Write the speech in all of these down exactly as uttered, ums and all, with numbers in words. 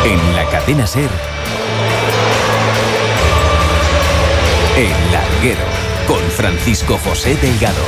En la cadena SER, El Larguero, con Francisco José Delgado.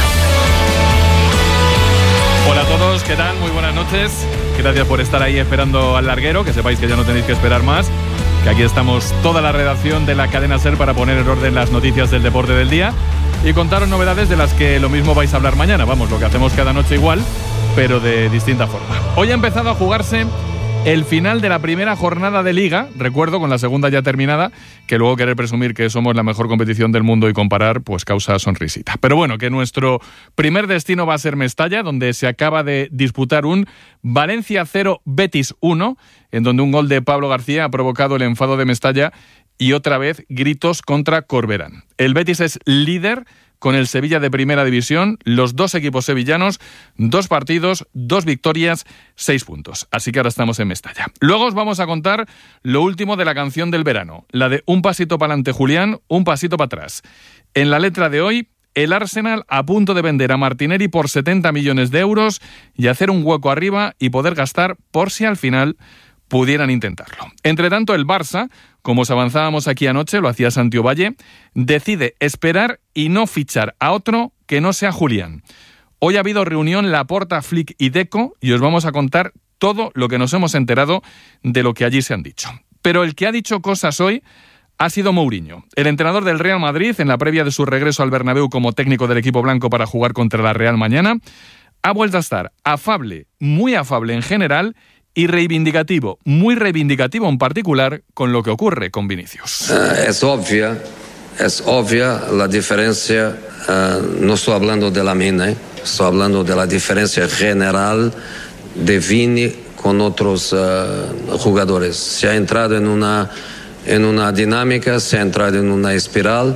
Hola a todos, ¿qué tal? Muy buenas noches. Gracias por estar ahí esperando al Larguero, que sepáis que ya no tenéis que esperar más, que aquí estamos toda la redacción de la cadena SER para poner en orden las noticias del deporte del día y contaros novedades de las que lo mismo vais a hablar mañana. Vamos, lo que hacemos cada noche igual, pero de distinta forma. Hoy ha empezado a jugarse el final de la primera jornada de Liga, recuerdo, con la segunda ya terminada, que luego querer presumir que somos la mejor competición del mundo y comparar, pues causa sonrisita. Pero bueno, que nuestro primer destino va a ser Mestalla, donde se acaba de disputar un Valencia cero, Betis uno, en donde un gol de Pablo García ha provocado el enfado de Mestalla y otra vez gritos contra Corberán. El Betis es líder con el Sevilla de Primera División, los dos equipos sevillanos, dos partidos, dos victorias, seis puntos. Así que ahora estamos en Mestalla. Luego os vamos a contar lo último de la canción del verano, la de Un pasito para adelante Julián, un pasito para atrás. En la letra de hoy, el Arsenal a punto de vender a Martinelli por setenta millones de euros y hacer un hueco arriba y poder gastar por si al final pudieran intentarlo. Entre tanto, el Barça, como os avanzábamos aquí anoche, lo hacía Santi Ovalle, decide esperar y no fichar a otro que no sea Julián. Hoy ha habido reunión Laporta, Flick y Deco y os vamos a contar todo lo que nos hemos enterado de lo que allí se han dicho. Pero el que ha dicho cosas hoy ha sido Mourinho, el entrenador del Real Madrid, en la previa de su regreso al Bernabéu como técnico del equipo blanco para jugar contra la Real mañana. Ha vuelto a estar afable, muy afable en general, y reivindicativo, muy reivindicativo en particular con lo que ocurre con Vinicius. Uh, es obvia, es obvia la diferencia, uh, no estoy hablando de la mía, ¿eh? Estoy hablando de la diferencia general de Vini con otros uh, jugadores. Se ha entrado en una, en una dinámica, se ha entrado en una espiral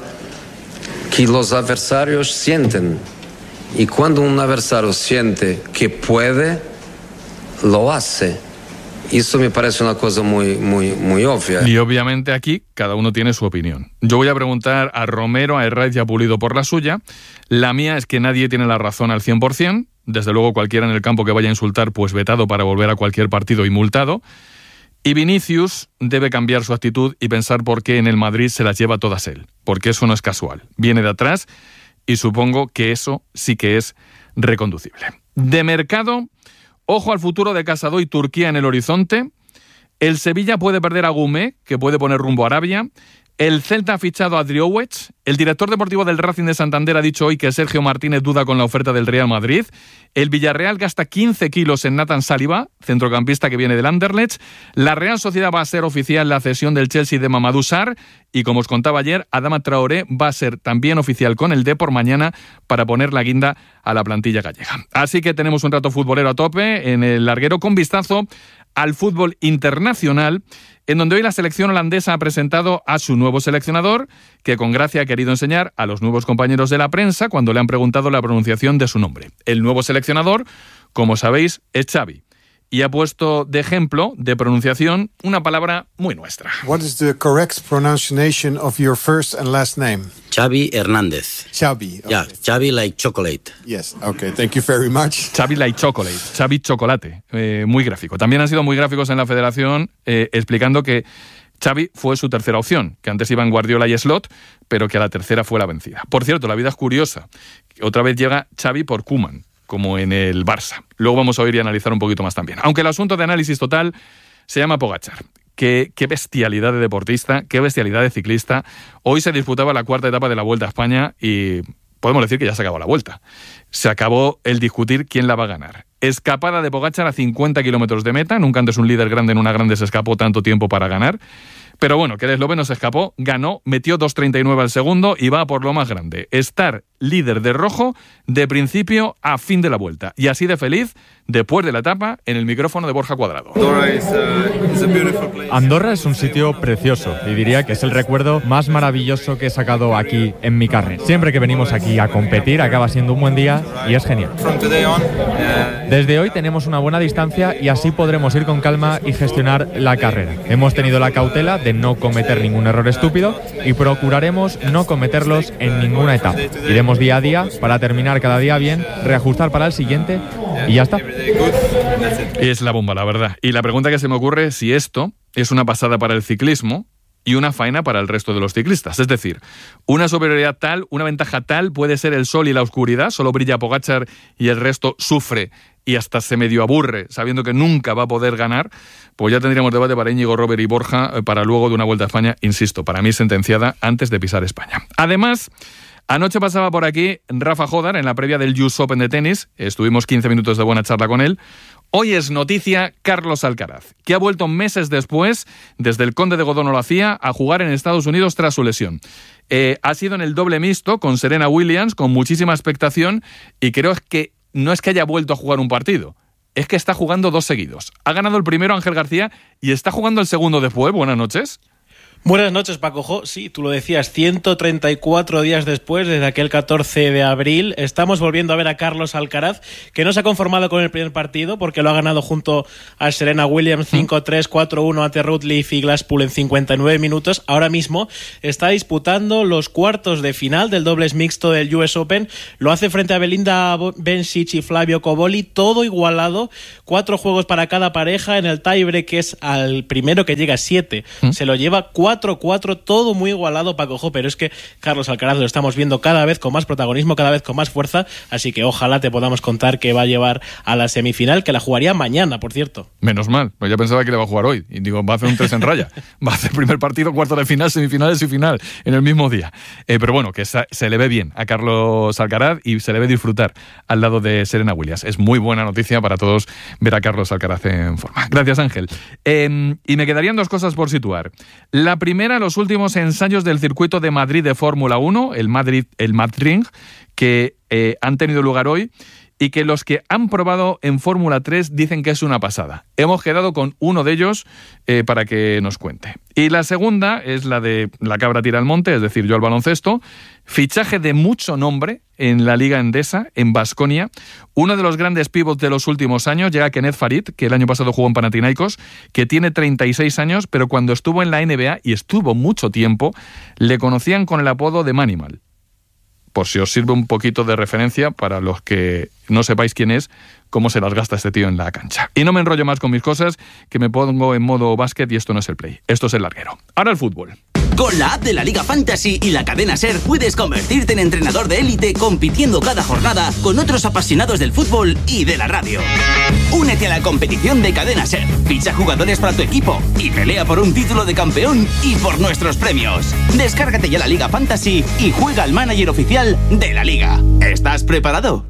que los adversarios sienten. Y cuando un adversario siente que puede, lo hace. Eso me parece una cosa muy, muy, muy obvia. Y obviamente aquí cada uno tiene su opinión. Yo voy a preguntar a Romero, a Herraiz y a Pulido por la suya. La mía es que nadie tiene la razón al cien por ciento. Desde luego cualquiera en el campo que vaya a insultar, pues vetado para volver a cualquier partido y multado. Y Vinicius debe cambiar su actitud y pensar por qué en el Madrid se las lleva todas él. Porque eso no es casual. Viene de atrás y supongo que eso sí que es reconducible. De mercado, ojo al futuro de Casado y Turquía en el horizonte. El Sevilla puede perder a Gumé, que puede poner rumbo a Arabia. El Celta ha fichado a Driouech. El director deportivo del Racing de Santander ha dicho hoy que Sergio Martínez duda con la oferta del Real Madrid. El Villarreal gasta quince kilos en Nathan Saliba, centrocampista que viene del Anderlecht. La Real Sociedad va a ser oficial la cesión del Chelsea de Mamadou Sarr. Y como os contaba ayer, Adama Traoré va a ser también oficial con el Depor mañana para poner la guinda a la plantilla gallega. Así que tenemos un rato futbolero a tope en el Larguero con vistazo al fútbol internacional, en donde hoy la selección holandesa ha presentado a su nuevo seleccionador, que con gracia ha querido enseñar a los nuevos compañeros de la prensa cuando le han preguntado la pronunciación de su nombre. El nuevo seleccionador, como sabéis, es Xavi, y ha puesto de ejemplo de pronunciación una palabra muy nuestra. What is the correct pronunciation of your first and last name? Xavi Hernández. Xavi. Okay. Yeah, Xavi like chocolate. Yes, okay, thank you very much. Xavi like chocolate, Xavi chocolate, eh, muy gráfico. También han sido muy gráficos en la federación eh, explicando que Xavi fue su tercera opción, que antes iban Guardiola y Slot, pero que a la tercera fue la vencida. Por cierto, la vida es curiosa. Otra vez llega Xavi por Koeman, como en el Barça. Luego vamos a oír y analizar un poquito más también. Aunque el asunto de análisis total se llama Pogačar. Qué, qué bestialidad de deportista, qué bestialidad de ciclista. Hoy se disputaba la cuarta etapa de la Vuelta a España y podemos decir que ya se acabó la Vuelta. Se acabó el discutir quién la va a ganar. Escapada de Pogačar a cincuenta kilómetros de meta. Nunca antes un líder grande en una grande se escapó tanto tiempo para ganar. Pero bueno, que el esloveno se escapó, ganó, metió dos treinta y nueve al segundo y va por lo más grande. Estar líder de rojo de principio a fin de la Vuelta. Y así de feliz, después de la etapa, en el micrófono de Borja Cuadrado. Andorra es un sitio precioso y diría que es el recuerdo más maravilloso que he sacado aquí en mi carrera. Siempre que venimos aquí a competir acaba siendo un buen día y es genial. Desde hoy tenemos una buena distancia y así podremos ir con calma y gestionar la carrera. Hemos tenido la cautela de no cometer ningún error estúpido y procuraremos no cometerlos en ninguna etapa. Iremos hacemos día a día para terminar cada día bien, reajustar para el siguiente y ya está. Es la bomba, la verdad. Y la pregunta que se me ocurre es si esto es una pasada para el ciclismo y una faena para el resto de los ciclistas. Es decir, una superioridad tal, una ventaja tal puede ser el sol y la oscuridad, solo brilla Pogačar y el resto sufre y hasta se medio aburre sabiendo que nunca va a poder ganar. Pues ya tendríamos debate para Íñigo, Robert y Borja para luego de una Vuelta a España, insisto, para mí sentenciada antes de pisar España. Además, anoche pasaba por aquí Rafa Jodar en la previa del U S Open de tenis. Estuvimos quince minutos de buena charla con él. Hoy es noticia Carlos Alcaraz, que ha vuelto meses después, desde el Conde de Godó no lo hacía, a jugar en Estados Unidos tras su lesión. Eh, ha sido en el doble mixto con Serena Williams, con muchísima expectación, y creo que no es que haya vuelto a jugar un partido, es que está jugando dos seguidos. Ha ganado el primero Ángel García y está jugando el segundo después. Buenas noches. Buenas noches, Paco Jo. Sí, tú lo decías, ciento treinta y cuatro días después, desde aquel catorce de abril, estamos volviendo a ver a Carlos Alcaraz, que no se ha conformado con el primer partido, porque lo ha ganado junto a Serena Williams cinco tres, cuatro uno ante Rootleaf y Glasspool en cincuenta y nueve minutos. Ahora mismo está disputando los cuartos de final del dobles mixto del U S Open. Lo hace frente a Belinda Bencic y Flavio Cobolli, todo igualado, cuatro juegos para cada pareja. En el tiebreak, que es al primero que llega a siete, ¿Mm? se lo lleva cuatro cuatro, todo muy igualado, Paco Jo, pero es que Carlos Alcaraz lo estamos viendo cada vez con más protagonismo, cada vez con más fuerza, así que ojalá te podamos contar que va a llevar a la semifinal, que la jugaría mañana, por cierto. Menos mal, pues ya pensaba que le va a jugar hoy, y digo, va a hacer un tres en raya, va a hacer primer partido, cuarto de final, semifinales y final, en el mismo día. Eh, pero bueno, que se, se le ve bien a Carlos Alcaraz y se le ve disfrutar al lado de Serena Williams. Es muy buena noticia para todos ver a Carlos Alcaraz en forma. Gracias, Ángel. Eh, y me quedarían dos cosas por situar. La primera, los últimos ensayos del circuito de Madrid de Fórmula uno, el Madrid, el Madrid, que eh, han tenido lugar hoy y que los que han probado en Fórmula tres dicen que es una pasada. Hemos quedado con uno de ellos eh, para que nos cuente. Y la segunda es la de la cabra tira al monte, es decir, yo al baloncesto. Fichaje de mucho nombre en la Liga Endesa, en Baskonia. Uno de los grandes pivots de los últimos años, llega Kenneth Farid, que el año pasado jugó en Panathinaikos, que tiene treinta y seis años, pero cuando estuvo en la N B A, y estuvo mucho tiempo, le conocían con el apodo de Manimal. Por si os sirve un poquito de referencia para los que no sepáis quién es, cómo se las gasta este tío en la cancha. Y no me enrollo más con mis cosas, que me pongo en modo básquet y esto no es el play, esto es el larguero. Ahora el fútbol. Con la app de la Liga Fantasy y la cadena SER puedes convertirte en entrenador de élite compitiendo cada jornada con otros apasionados del fútbol y de la radio. Únete a la competición de cadena SER, ficha jugadores para tu equipo y pelea por un título de campeón y por nuestros premios. Descárgate ya la Liga Fantasy y juega al manager oficial de la Liga. ¿Estás preparado?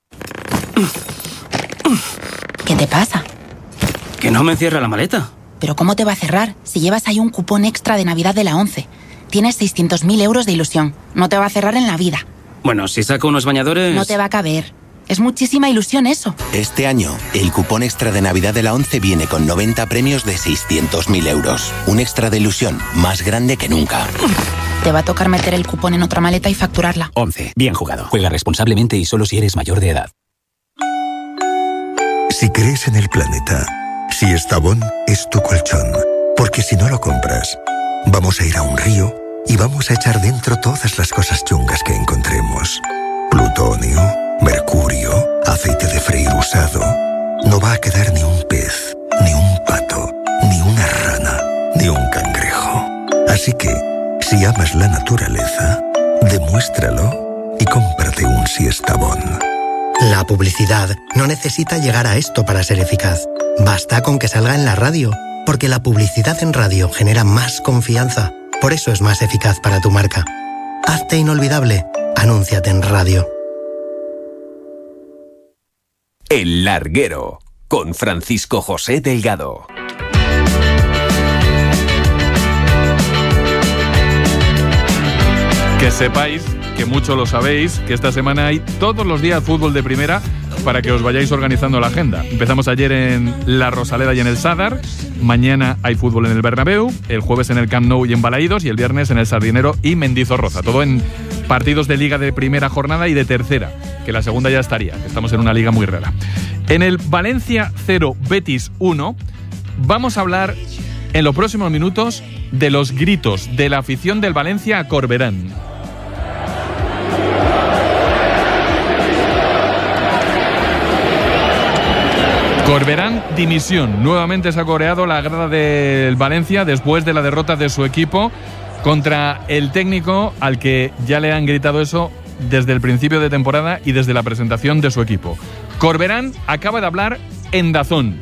¿Qué te pasa? Que no me cierra la maleta. ¿Pero cómo te va a cerrar si llevas ahí un cupón extra de Navidad de la ONCE? Tienes seiscientos mil euros de ilusión. No te va a cerrar en la vida. Bueno, si saco unos bañadores... No te va a caber. Es muchísima ilusión eso. Este año, el cupón extra de Navidad de la ONCE viene con noventa premios de seiscientos mil euros. Un extra de ilusión más grande que nunca. Te va a tocar meter el cupón en otra maleta y facturarla. ONCE. Bien jugado. Juega responsablemente y solo si eres mayor de edad. Si crees en el planeta, si Estavón es tu colchón, porque si no lo compras, vamos a ir a un río y vamos a echar dentro todas las cosas chungas que encontremos. Plutonio, mercurio, aceite de freír usado. No va a quedar ni un pez, ni un pato, ni una rana, ni un cangrejo. Así que, si amas la naturaleza, demuéstralo y cómprate un Siestabón. La publicidad no necesita llegar a esto para ser eficaz. Basta con que salga en la radio, porque la publicidad en radio genera más confianza. Por eso es más eficaz para tu marca. Hazte inolvidable. Anúnciate en radio. El Larguero, con Francisco José Delgado. Que sepáis, que mucho lo sabéis, que esta semana hay todos los días fútbol de primera para que os vayáis organizando la agenda. Empezamos ayer en La Rosaleda y en el Sadar, mañana hay fútbol en el Bernabéu, el jueves en el Camp Nou y en Balaídos y el viernes en el Sardinero y Mendizorroza. Todo en partidos de liga de primera jornada y de tercera, que la segunda ya estaría, que estamos en una liga muy rara. En el Valencia cero, Betis uno, vamos a hablar en los próximos minutos de los gritos de la afición del Valencia a Corberán. Corberán, dimisión. Nuevamente se ha coreado la grada del Valencia después de la derrota de su equipo contra el técnico al que ya le han gritado eso desde el principio de temporada y desde la presentación de su equipo. Corberán acaba de hablar en DAZN.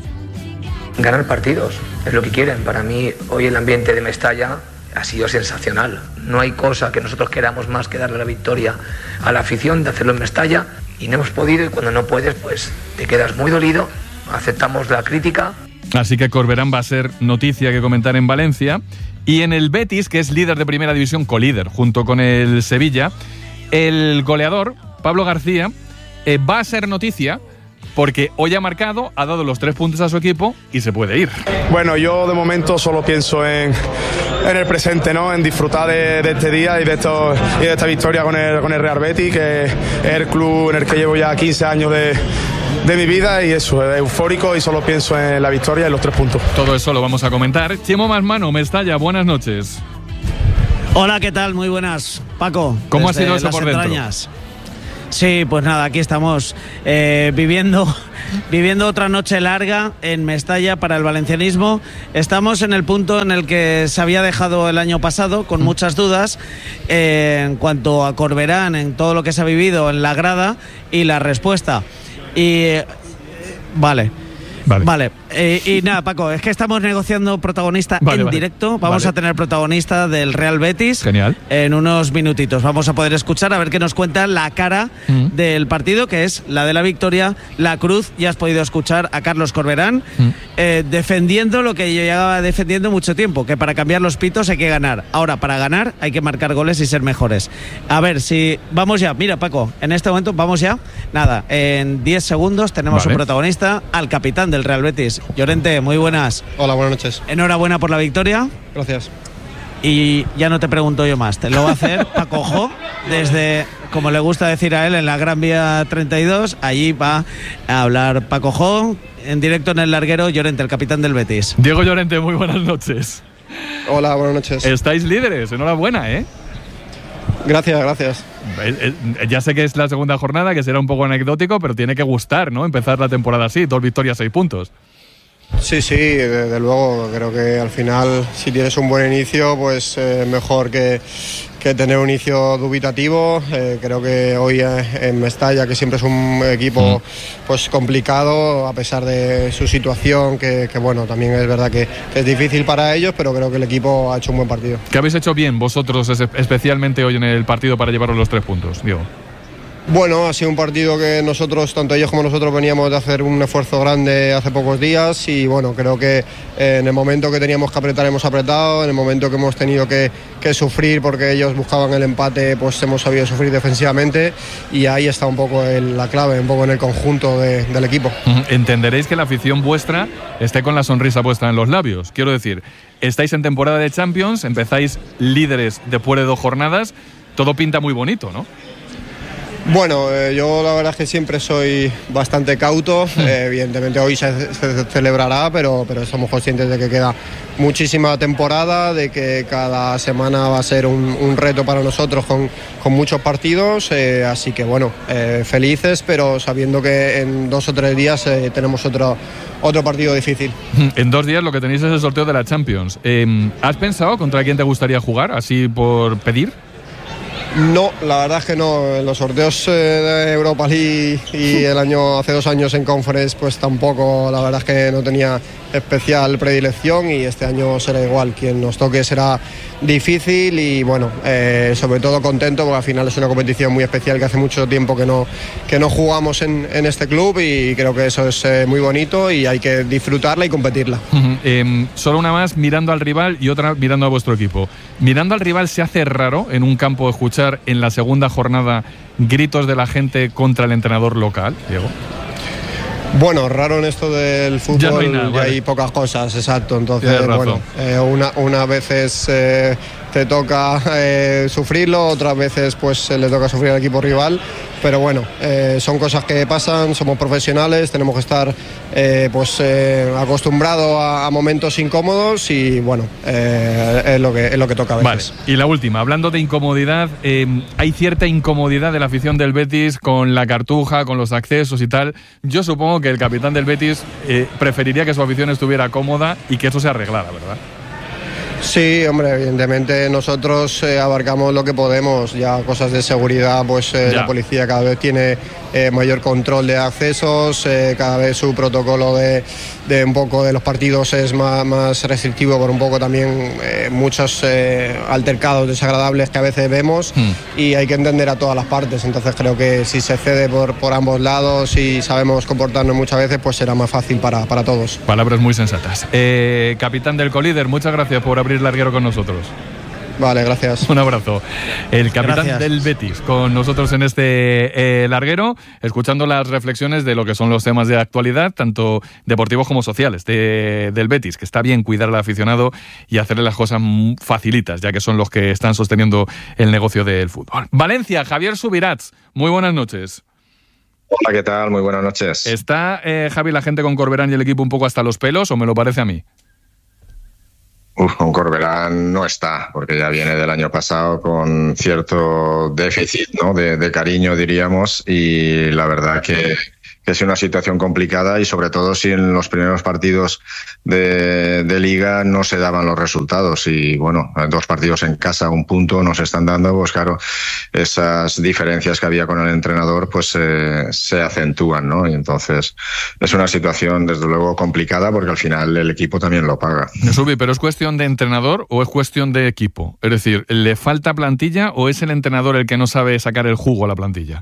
Ganar partidos es lo que quieren. Para mí hoy el ambiente de Mestalla ha sido sensacional. No hay cosa que nosotros queramos más que darle la victoria a la afición, de hacerlo en Mestalla, y no hemos podido, y cuando no puedes pues te quedas muy dolido. Aceptamos la crítica. Así que Corberán va a ser noticia que comentar en Valencia. Y en el Betis, que es líder de primera división, colíder, junto con el Sevilla, el goleador, Pablo García, eh, va a ser noticia porque hoy ha marcado, ha dado los tres puntos a su equipo y se puede ir. Bueno, yo de momento solo pienso en, en el presente, ¿no? En disfrutar de, de este día y de, esto, y de esta victoria con el, con el Real Betis, que es el club en el que llevo ya quince años de... de mi vida, y eso, eufórico, y solo pienso en la victoria y los tres puntos. Todo eso lo vamos a comentar. Chimo Masmano, Mestalla, buenas noches. Hola, ¿qué tal? Muy buenas, Paco. ¿Cómo ha sido eso por entrañas. dentro? Sí, pues nada, aquí estamos eh, viviendo, viviendo otra noche larga en Mestalla para el valencianismo. Estamos en el punto en el que se había dejado el año pasado, con muchas dudas eh, en cuanto a Corberán, en todo lo que se ha vivido en la grada y la respuesta. Y eh, vale, vale, vale. Eh, y nada, Paco, es que estamos negociando protagonista vale, en vale. directo. Vamos vale. a tener protagonista del Real Betis. Genial. En unos minutitos vamos a poder escuchar a ver qué nos cuenta la cara mm. del partido, que es la de la victoria, la cruz. Ya has podido escuchar a Carlos Corberán mm. eh, defendiendo lo que yo llevaba defendiendo mucho tiempo, que para cambiar los pitos hay que ganar. Ahora, para ganar hay que marcar goles y ser mejores. A ver si vamos ya. Mira, Paco, en este momento vamos ya. Nada, en diez segundos tenemos vale. un protagonista, al capitán del Real Betis. Llorente, muy buenas. Hola, buenas noches. Enhorabuena por la victoria. Gracias. Y ya no te pregunto yo más, te lo va a hacer Paco Jo, desde, como le gusta decir a él, en la Gran Vía treinta y dos. Allí va a hablar Paco Jo, en directo en el larguero. Llorente, el capitán del Betis. Diego Llorente, muy buenas noches. Hola, buenas noches. Estáis líderes, enhorabuena, ¿eh? Gracias, gracias. Eh, eh, ya sé que es la segunda jornada, que será un poco anecdótico, pero tiene que gustar, ¿no? Empezar la temporada así, dos victorias, seis puntos. Sí, sí, desde luego. Creo que al final, si tienes un buen inicio, pues eh, mejor que, que tener un inicio dubitativo. Eh, creo que hoy eh, en Mestalla, que siempre es un equipo pues complicado, a pesar de su situación, que, que bueno, también es verdad que, que es difícil para ellos, pero creo que el equipo ha hecho un buen partido. ¿Qué habéis hecho bien vosotros, especialmente hoy en el partido, para llevaros los tres puntos, Diego? Bueno, ha sido un partido que nosotros, tanto ellos como nosotros, veníamos de hacer un esfuerzo grande hace pocos días, y bueno, creo que en el momento que teníamos que apretar hemos apretado, en el momento que hemos tenido que, que sufrir porque ellos buscaban el empate, pues hemos sabido sufrir defensivamente, y ahí está un poco el, la clave, un poco en el conjunto de, del equipo. Entenderéis que la afición vuestra esté con la sonrisa puesta en los labios. Quiero decir, estáis en temporada de Champions, empezáis líderes después de dos jornadas, todo pinta muy bonito, ¿no? Bueno, eh, yo la verdad es que siempre soy bastante cauto. Eh, evidentemente hoy se, se celebrará, pero, pero estamos conscientes de que queda muchísima temporada, de que cada semana va a ser un, un reto para nosotros con, con muchos partidos. Eh, así que bueno, eh, felices, pero sabiendo que en dos o tres días eh, tenemos otro, otro partido difícil. En dos días lo que tenéis es el sorteo de la Champions. Eh, ¿Has pensado contra quién te gustaría jugar, así por pedir? No, la verdad es que no. En los sorteos eh, de Europa League y el año hace dos años en Conference, pues tampoco, la verdad es que no tenía especial predilección, y este año será igual. Quien nos toque será difícil y bueno, eh, sobre todo contento, porque al final es una competición muy especial que hace mucho tiempo que no, que no jugamos en, en este club, y creo que eso es eh, muy bonito y hay que disfrutarla y competirla. Uh-huh. eh, solo una más mirando al rival y otra mirando a vuestro equipo. Mirando al rival, ¿se hace raro en un campo escuchar en la segunda jornada gritos de la gente contra el entrenador local, Diego? Bueno, raro en esto del fútbol, ya no hay, nada, ya vale. hay pocas cosas, exacto. Entonces, bueno, eh, una, una veces eh, te toca eh, sufrirlo, otras veces pues le toca sufrir al equipo rival, pero bueno, eh, son cosas que pasan, somos profesionales, tenemos que estar eh, pues eh, acostumbrados a, a momentos incómodos y bueno, eh, es, lo que, es lo que toca a veces. Vale, y la última, hablando de incomodidad, eh, hay cierta incomodidad de la afición del Betis con la cartuja, con los accesos y tal. Yo supongo que el capitán del Betis eh, preferiría que su afición estuviera cómoda y que eso se arreglara, ¿verdad? Sí, hombre, evidentemente nosotros eh, abarcamos lo que podemos, ya cosas de seguridad, pues eh, la policía cada vez tiene eh, mayor control de accesos, eh, cada vez su protocolo de, de un poco de los partidos es más, más restrictivo por un poco también eh, muchos eh, altercados desagradables que a veces vemos mm. y hay que entender a todas las partes, entonces creo que si se cede por, por ambos lados y sabemos comportarnos muchas veces, pues será más fácil para, para todos. Palabras muy sensatas. Eh, capitán del Colíder, muchas gracias por abrir larguero con nosotros. Vale, gracias. Un abrazo. El capitán Gracias. del Betis con nosotros en este eh, larguero, escuchando las reflexiones de lo que son los temas de actualidad, tanto deportivos como sociales, de, del Betis, que está bien cuidar al aficionado y hacerle las cosas facilitas, ya que son los que están sosteniendo el negocio del fútbol. Valencia, Javier Subirats, muy buenas noches. Hola, ¿qué tal? Muy buenas noches. ¿Está, eh, Javi, la gente con Corberán y el equipo un poco hasta los pelos o me lo parece a mí? Uf, con Corberán no está, porque ya viene del año pasado con cierto déficit, ¿no? de, de cariño, diríamos, y la verdad que, que es una situación complicada y sobre todo si en los primeros partidos de, de Liga no se daban los resultados y bueno, dos partidos en casa, un punto nos están dando, pues claro, esas diferencias que había con el entrenador pues eh, se acentúan, ¿no? Y entonces es una situación desde luego complicada porque al final el equipo también lo paga. Subi, ¿pero es cuestión de entrenador o es cuestión de equipo? Es decir, ¿le falta plantilla o es el entrenador el que no sabe sacar el jugo a la plantilla?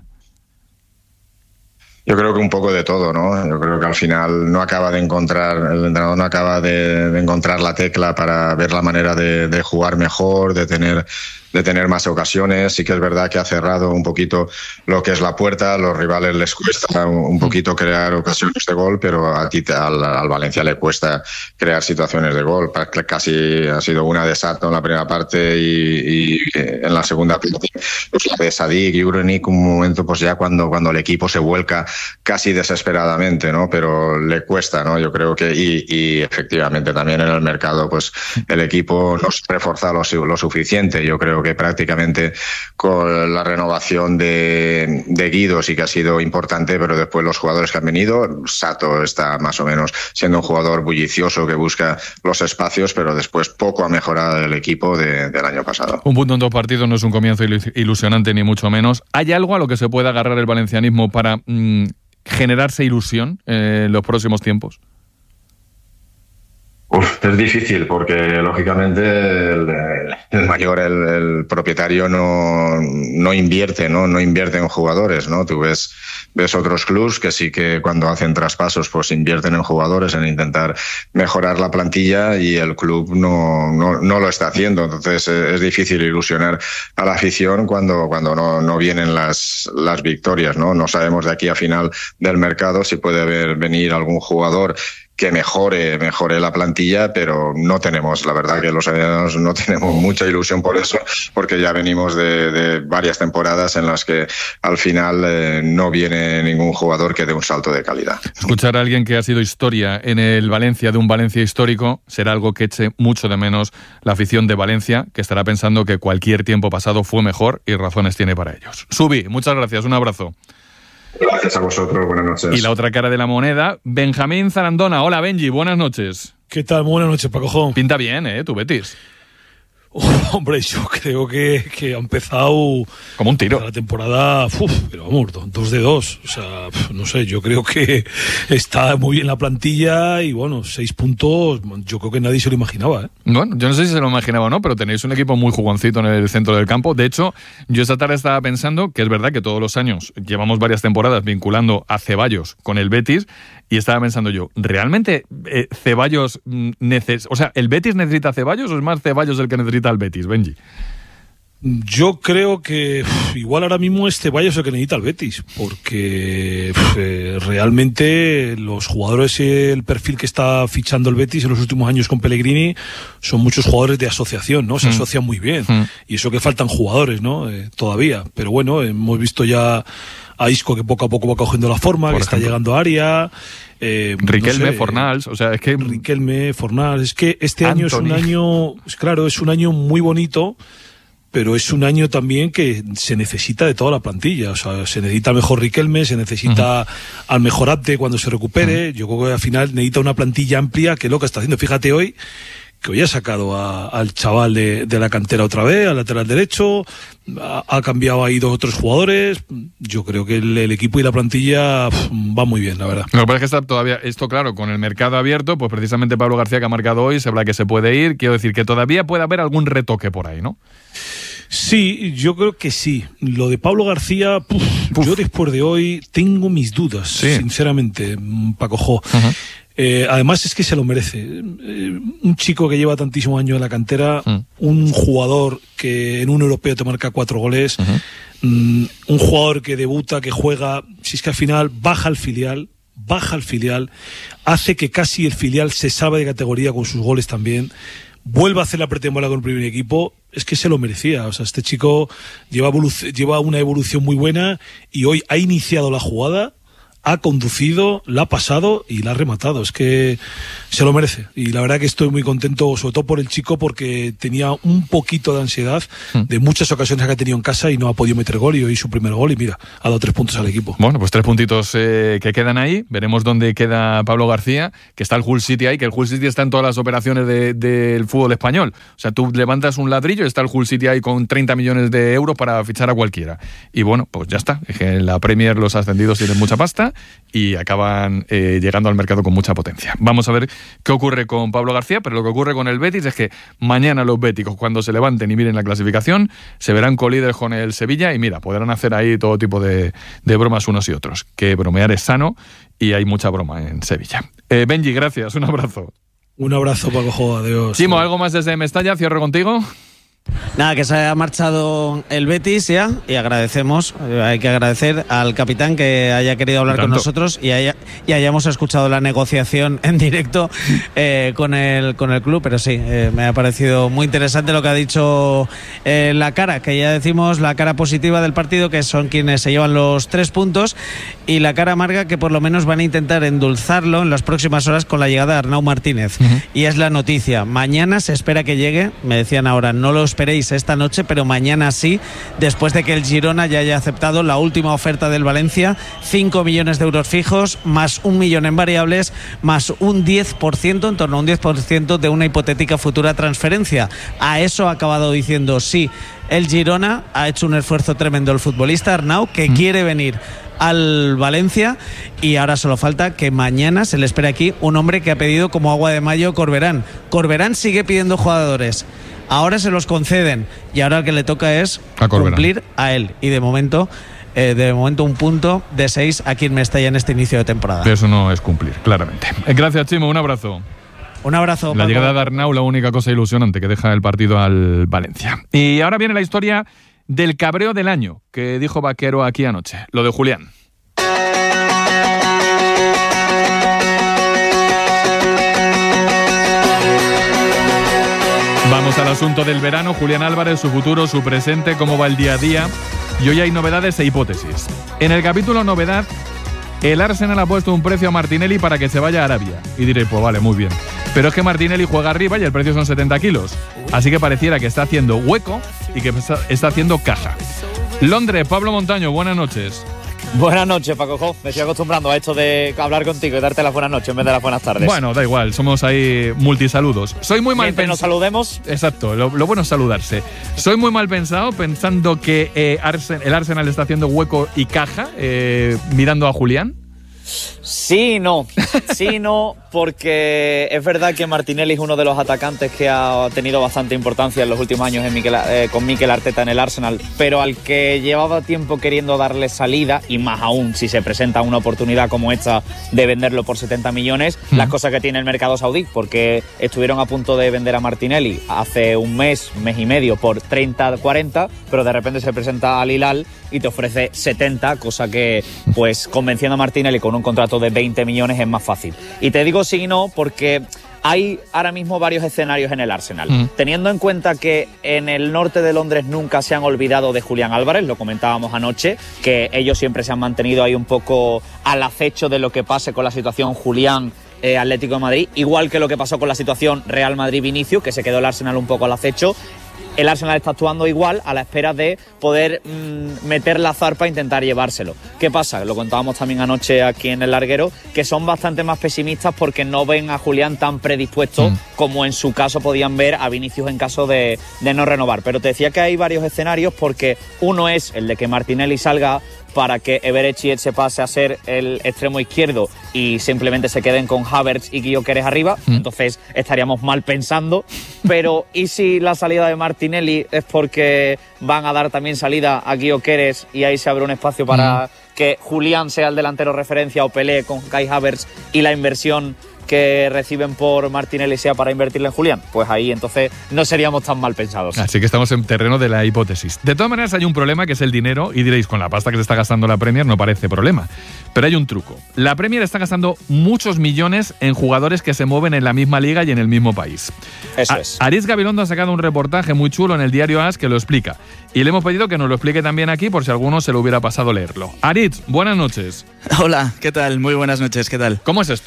Yo creo que un poco de todo, ¿no? Yo creo que al final no acaba de encontrar, el entrenador no acaba de, de encontrar la tecla para ver la manera de, de jugar mejor, de tener de tener más ocasiones. Sí que es verdad que ha cerrado un poquito lo que es la puerta, a los rivales les cuesta un, un poquito crear ocasiones de gol, pero a ti, al, al Valencia le cuesta crear situaciones de gol. Casi ha sido una de Sato en la primera parte y, y en la segunda parte pues la de Sadik y Urenik un momento pues ya cuando, cuando el equipo se vuelca casi desesperadamente, ¿no? Pero le cuesta, ¿no? Yo creo que y, y efectivamente también en el mercado pues el equipo no se reforza lo, lo suficiente. Yo creo que prácticamente con la renovación de, de Guido sí que ha sido importante, pero después los jugadores que han venido, Sato está más o menos siendo un jugador bullicioso que busca los espacios, pero después poco ha mejorado el equipo de, del año pasado. Un punto en dos partidos no es un comienzo ilusionante ni mucho menos. ¿Hay algo a lo que se pueda agarrar el valencianismo para mmm, generarse ilusión eh, en los próximos tiempos? Uf, es difícil porque lógicamente el, el mayor, el, el propietario no, no invierte, ¿no? No invierte en jugadores, ¿no? Tú ves, ves otros clubs que sí que cuando hacen traspasos pues invierten en jugadores, en intentar mejorar la plantilla y el club no, no, no lo está haciendo. Entonces es difícil ilusionar a la afición cuando, cuando no, no vienen las, las victorias, ¿no? No sabemos de aquí a final del mercado si puede haber, venir algún jugador que mejore, mejore la plantilla, pero no tenemos, la verdad que los aficionados no tenemos mucha ilusión por eso, porque ya venimos de, de varias temporadas en las que al final eh, no viene ningún jugador que dé un salto de calidad. Escuchar a alguien que ha sido historia en el Valencia, de un Valencia histórico, será algo que eche mucho de menos la afición de Valencia, que estará pensando que cualquier tiempo pasado fue mejor y razones tiene para ellos. Subi, muchas gracias, un abrazo. Gracias a vosotros, buenas noches. Y la otra cara de la moneda, Benjamín Zarandona. Hola, Benji, buenas noches. ¿Qué tal? Buenas noches, Paco. Pinta bien, ¿eh? Tu Betis. Oh, hombre, yo creo que, que ha empezado como un tiro la temporada, uf, pero vamos, dos de dos, o sea, no sé, yo creo que está muy bien la plantilla y bueno, seis puntos, yo creo que nadie se lo imaginaba, ¿eh? Bueno, yo no sé si se lo imaginaba o no, pero tenéis un equipo muy jugoncito en el centro del campo. De hecho, yo esta tarde estaba pensando que es verdad que todos los años llevamos varias temporadas vinculando a Ceballos con el Betis y estaba pensando yo, ¿realmente eh, Ceballos neces- o sea, el Betis necesita a Ceballos o es más Ceballos el que necesita al Betis, Benji? Yo creo que uf, igual ahora mismo este Valle es el que necesita el Betis, porque uf, eh, realmente los jugadores, el perfil que está fichando el Betis en los últimos años con Pellegrini, son muchos jugadores de asociación, ¿no? Se mm. asocian muy bien. Mm. Y eso que faltan jugadores, ¿no? Eh, todavía. Pero bueno, hemos visto ya a Isco que poco a poco va cogiendo la forma, Por que ejemplo. está llegando a área. Eh, Riquelme, no sé, Fornals, o sea, es que... Riquelme, Fornals, es que este Anthony. año es un año, claro, es un año muy bonito, pero es un año también que se necesita de toda la plantilla. O sea, se necesita mejor Riquelme, se necesita uh-huh. al mejor Abde cuando se recupere. Uh-huh. Yo creo que al final necesita una plantilla amplia, que es lo que está haciendo. Fíjate hoy, que hoy ha sacado a, al chaval de, de la cantera otra vez, al lateral derecho, ha, ha cambiado ahí dos o tres jugadores. Yo creo que el, el equipo y la plantilla pff, va muy bien, la verdad. Lo que pasa es que está todavía, esto claro, con el mercado abierto, pues precisamente Pablo García, que ha marcado hoy, se habla que se puede ir. Quiero decir que todavía puede haber algún retoque por ahí, ¿no? Sí, yo creo que sí. Lo de Pablo García, puf, puf. yo después de hoy tengo mis dudas, sí. sinceramente, Paco Jo. Uh-huh. Eh, además es que se lo merece. Eh, un chico que lleva tantísimos años en la cantera, uh-huh. un jugador que en un europeo te marca cuatro goles, uh-huh. um, un jugador que debuta, que juega, si es que al final baja al filial, baja al filial, hace que casi el filial se salve de categoría con sus goles también. Vuelve a hacer la pretemporada con el primer equipo, es que se lo merecía. O sea, este chico lleva, evolu- lleva una evolución muy buena y hoy ha iniciado la jugada, ha conducido, la ha pasado y la ha rematado. Es que se lo merece. Y la verdad que estoy muy contento, sobre todo por el chico, porque tenía un poquito de ansiedad de muchas ocasiones que ha tenido en casa y no ha podido meter gol, y hoy su primer gol y mira, ha dado tres puntos al equipo. Bueno, pues tres puntitos eh, que quedan ahí. Veremos dónde queda Pablo García, que está el Hull City ahí, que el Hull City está en todas las operaciones del de, fútbol español. O sea, tú levantas un ladrillo y está el Hull City ahí con treinta millones de euros para fichar a cualquiera. Y bueno, pues ya está. Es que en la Premier los ascendidos tienen mucha pasta y acaban eh, llegando al mercado con mucha potencia. Vamos a ver qué ocurre con Pablo García, pero lo que ocurre con el Betis es que mañana los béticos, cuando se levanten y miren la clasificación, se verán colíderes con el Sevilla y mira, podrán hacer ahí todo tipo de, de bromas unos y otros. Que bromear es sano y hay mucha broma en Sevilla. Eh, Benji, gracias, un abrazo. Un abrazo, Paco Jo, adiós. Chimo, ¿algo más desde Mestalla? Cierro contigo. Nada, que se haya marchado el Betis ya, y agradecemos, hay que agradecer al capitán que haya querido hablar con nosotros y, haya, y hayamos escuchado la negociación en directo eh, con, el, con el club, pero sí, eh, me ha parecido muy interesante lo que ha dicho eh, la cara, que ya decimos la cara positiva del partido, que son quienes se llevan los tres puntos, y la cara amarga que por lo menos van a intentar endulzarlo en las próximas horas con la llegada de Arnau Martínez. Uh-huh. Y es la noticia, mañana se espera que llegue, me decían ahora, no lo esperéis esta noche, pero mañana sí, después de que el Girona ya haya aceptado la última oferta del Valencia, cinco millones de euros fijos, más un millón en variables, más un diez por ciento, en torno a un diez por ciento de una hipotética futura transferencia. A eso ha acabado diciendo sí el Girona, ha hecho un esfuerzo tremendo el futbolista Arnau, que mm. quiere venir al Valencia, y ahora solo falta que mañana se le espere aquí un hombre que ha pedido como agua de mayo Corberán. Corberán sigue pidiendo jugadores, ahora se los conceden y ahora lo que le toca es a cumplir a él, y de momento eh, de momento un punto de seis aquí en Mestalla en este inicio de temporada. Eso no es cumplir, claramente. Gracias, Chimo, un abrazo. Un abrazo, La Paco. llegada de Arnau, la única cosa ilusionante que deja el partido al Valencia. Y ahora viene la historia del cabreo del año que dijo Vaquero aquí anoche, lo de Julián. Vamos al asunto del verano. Julián Álvarez, su futuro, su presente, cómo va el día a día. Y hoy hay novedades e hipótesis. En el capítulo novedad, el Arsenal ha puesto un precio a Martinelli para que se vaya a Arabia. Y diré, pues vale, muy bien. Pero es que Martinelli juega arriba y el precio son setenta kilos. Así que pareciera que está haciendo hueco y que está haciendo caja. Londres, Pablo Montaño, buenas noches. Buenas noches, Paco Jo. Me estoy acostumbrando a esto de hablar contigo y darte las buenas noches en vez de las buenas tardes. Bueno, da igual, somos ahí multisaludos. Soy muy mal pensado. Nos saludemos. Exacto, lo, lo bueno es saludarse. Soy muy mal pensado pensando que eh, Arsen, el Arsenal está haciendo hueco y caja, eh, mirando a Julián. Sí y no, sí y no, porque es verdad que Martinelli es uno de los atacantes que ha tenido bastante importancia en los últimos años en Mikel, eh, con Mikel Arteta en el Arsenal, pero al que llevaba tiempo queriendo darle salida, y más aún si se presenta una oportunidad como esta de venderlo por setenta millones, mm. las cosas que tiene el mercado saudí, porque estuvieron a punto de vender a Martinelli hace un mes, mes y medio por treinta, cuarenta, pero de repente se presenta Al Hilal y te ofrece setenta, cosa que pues convenciendo a Martinelli con un contrato de veinte millones es más fácil. Y te digo sí y no porque hay ahora mismo varios escenarios en el Arsenal. Mm. Teniendo en cuenta que en el norte de Londres nunca se han olvidado de Julián Álvarez, lo comentábamos anoche, que ellos siempre se han mantenido ahí un poco al acecho de lo que pase con la situación Julián eh, Atlético de Madrid, igual que lo que pasó con la situación Real Madrid-Vinicius, que se quedó el Arsenal un poco al acecho. El Arsenal está actuando igual a la espera de poder mmm, meter la zarpa e intentar llevárselo. ¿Qué pasa? Lo contábamos también anoche aquí en el larguero, que son bastante más pesimistas porque no ven a Julián tan predispuesto mm. como en su caso podían ver a Vinicius en caso de, de no renovar. Pero te decía que hay varios escenarios porque uno es el de que Martinelli salga para que Eberechi se pase a ser el extremo izquierdo y simplemente se queden con Havertz y Gyökeres arriba, mm. entonces estaríamos mal pensando. Pero ¿y si la salida de Martinelli es porque van a dar también salida a Gyökeres y ahí se abre un espacio para mm. que Julián sea el delantero referencia o pelee con Kai Havertz y la inversión que reciben por Martinelli sea para invertirle en Julián? Pues ahí entonces no seríamos tan mal pensados. Así que estamos en terreno de la hipótesis. De todas maneras hay un problema que es el dinero y diréis, con la pasta que se está gastando la Premier no parece problema. Pero hay un truco. La Premier está gastando muchos millones en jugadores que se mueven en la misma liga y en el mismo país. Eso es. Aritz Gabilondo ha sacado un reportaje muy chulo en el diario A S que lo explica. Y le hemos pedido que nos lo explique también aquí por si a alguno se le hubiera pasado leerlo. Aritz, buenas noches. Hola, ¿qué tal? Muy buenas noches, ¿qué tal? ¿Cómo es esto?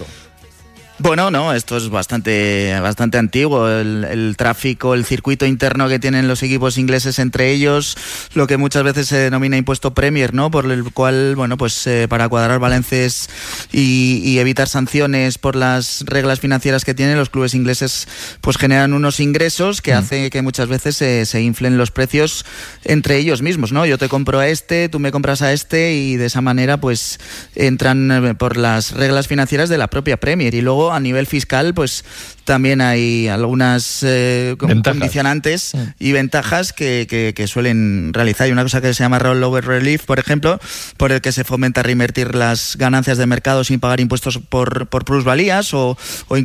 Bueno, no, esto es bastante, bastante antiguo. El, el tráfico, el circuito interno que tienen los equipos ingleses entre ellos, lo que muchas veces se denomina impuesto Premier, ¿no? Por el cual, bueno, pues eh, para cuadrar balances y, y evitar sanciones por las reglas financieras que tienen, los clubes ingleses pues generan unos ingresos que mm. hace que muchas veces se, se inflen los precios entre ellos mismos, ¿no? Yo te compro a este, tú me compras a este y de esa manera pues entran por las reglas financieras de la propia Premier. Y luego a nivel fiscal pues también hay algunas eh, condicionantes mm. y ventajas que, que, que suelen realizar. Hay una cosa que se llama rollover relief, por ejemplo, por el que se fomenta reinvertir las ganancias de mercado sin pagar impuestos por, por plusvalías o, o